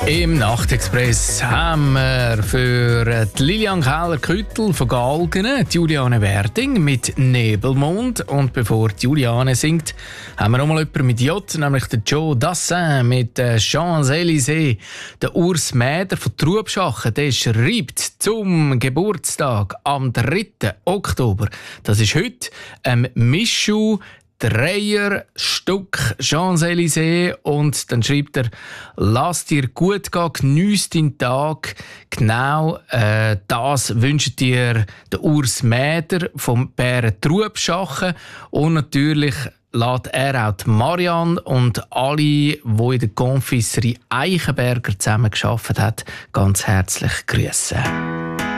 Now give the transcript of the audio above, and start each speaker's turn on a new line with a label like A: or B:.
A: Im Nachtexpress haben wir für die Lilian Keller-Küttel von Galgen die Juliane Werding mit Nebelmond. Und bevor die Juliane singt, haben wir auch mal jemanden mit J, nämlich den Joe Dassin mit Champs-Élysées. Der Urs Mäder von Trubschachen, der schreibt zum Geburtstag am 3. Oktober. Das ist heute Michu Dreierstück Champs-Élysées, und dann schreibt er: «Lass dir gut gehen, geniess deinen Tag.» Genau das wünscht dir der Urs Mäder vom Bären Trubschachen. Und natürlich lässt er auch die Marianne und alle, die in der Confiserie Eichenberger zusammengearbeitet haben, ganz herzlich grüßen.